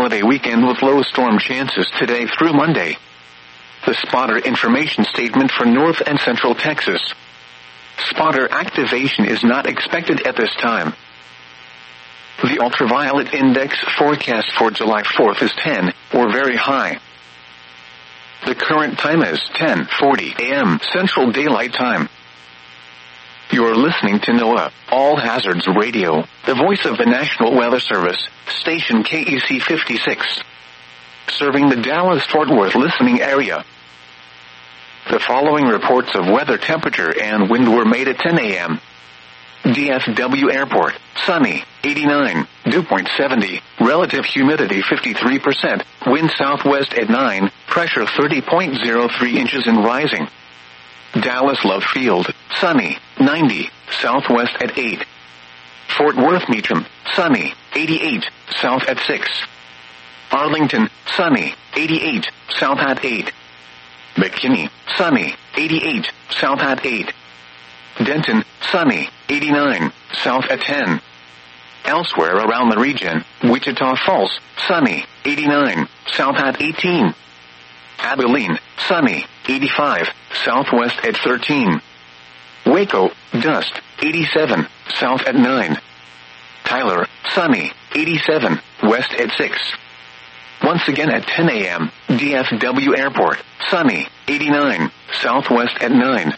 holiday weekend with low storm chances today through Monday. The spotter information statement for North and Central Texas. Spotter activation is not expected at this time. The ultraviolet index forecast for July 4th is 10, or very high. The current time is 10:40 a.m. Central Daylight Time. You're listening to NOAA All Hazards Radio, the voice of the National Weather Service, station KEC 56. Serving the Dallas-Fort Worth listening area. The following reports of weather temperature and wind were made at 10 a.m. DFW Airport, sunny, 89, dew point 70, relative humidity 53%, wind southwest at 9, pressure 30.03 inches and rising. Dallas Love Field, sunny, 90, southwest at 8. Fort Worth Meacham, sunny, 88, south at 6. Arlington, sunny, 88, south at 8. McKinney, sunny, 88, south at 8. Denton, sunny, 89, south at 10. Elsewhere around the region, Wichita Falls, sunny, 89, south at 18. Abilene, sunny, 85, southwest at 13. Waco, dust, 87, south at 9. Tyler, sunny, 87, west at 6. Once again at 10 a.m., DFW Airport, sunny, 89, southwest at 9.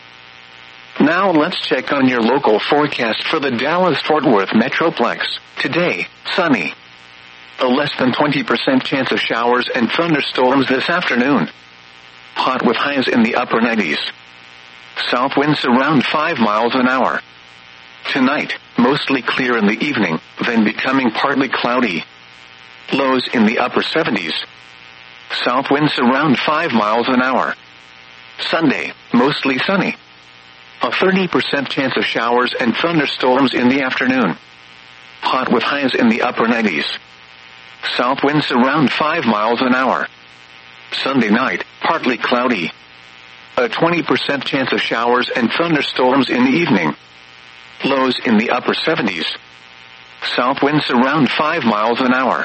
Now let's check on your local forecast for the Dallas-Fort Worth Metroplex. Today, sunny. A less than 20% chance of showers and thunderstorms this afternoon. Hot with highs in the upper 90s. South winds around 5 miles an hour. Tonight, mostly clear in the evening, then becoming partly cloudy. Lows in the upper 70s. South winds around 5 miles an hour. Sunday, mostly sunny. A 30% chance of showers and thunderstorms in the afternoon. Hot with highs in the upper 90s. South winds around 5 miles an hour. Sunday night, partly cloudy. A 20% chance of showers and thunderstorms in the evening. Lows in the upper 70s. South winds around 5 miles an hour.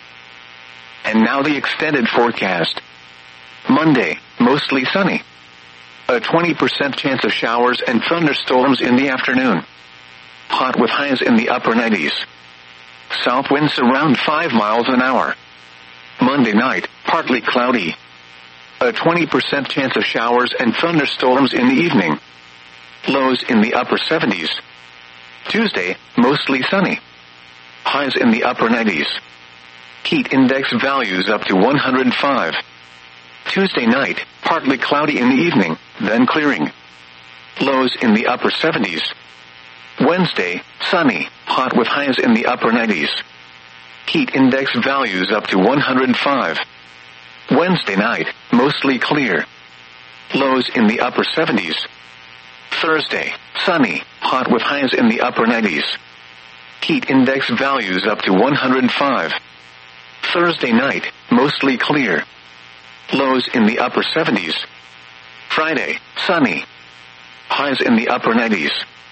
And now the extended forecast. Monday, mostly sunny. A 20% chance of showers and thunderstorms in the afternoon. Hot with highs in the upper 90s. South winds around 5 miles an hour. Monday night, partly cloudy. A 20% chance of showers and thunderstorms in the evening. Lows in the upper 70s. Tuesday, mostly sunny. Highs in the upper 90s. Heat index values up to 105. Tuesday night, partly cloudy in the evening, then clearing. Lows in the upper 70s. Wednesday, sunny, hot with highs in the upper 90s. Heat index values up to 105. Wednesday night, mostly clear. Lows in the upper 70s. Thursday, sunny, hot with highs in the upper 90s. Heat index values up to 105. Thursday night, mostly clear. Lows in the upper 70s. Friday, sunny. Highs in the upper 90s.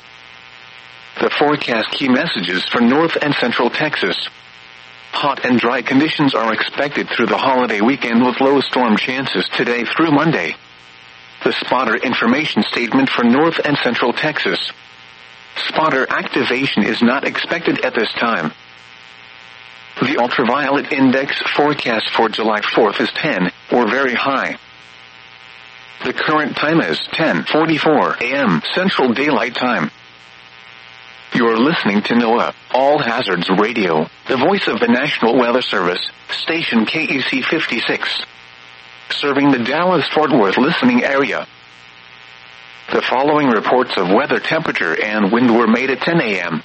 The forecast key messages for North and Central Texas. Hot and dry conditions are expected through the holiday weekend with low storm chances today through Monday. The spotter information statement for North and Central Texas. Spotter activation is not expected at this time. The ultraviolet index forecast for July 4th is 10, or very high. The current time is 10:44 a.m. Central Daylight Time. You're listening to NOAA All Hazards Radio, the voice of the National Weather Service, station KEC 56. Serving the Dallas-Fort Worth listening area. The following reports of weather temperature and wind were made at 10 a.m.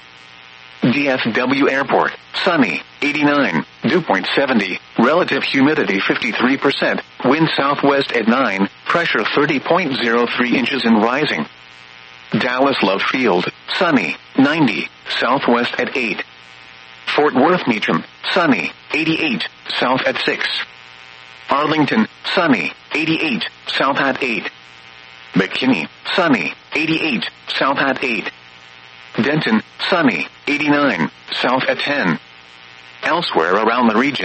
DFW Airport, sunny, 89, dew point 70, relative humidity 53%, wind southwest at 9, pressure 30.03 inches and rising. Dallas Love Field, sunny, 90, southwest at 8. Fort Worth Meacham, sunny, 88, south at 6. Arlington, sunny, 88, south at 8. McKinney, sunny, 88, south at 8. Denton, sunny, 89, south at 10. Elsewhere around the region,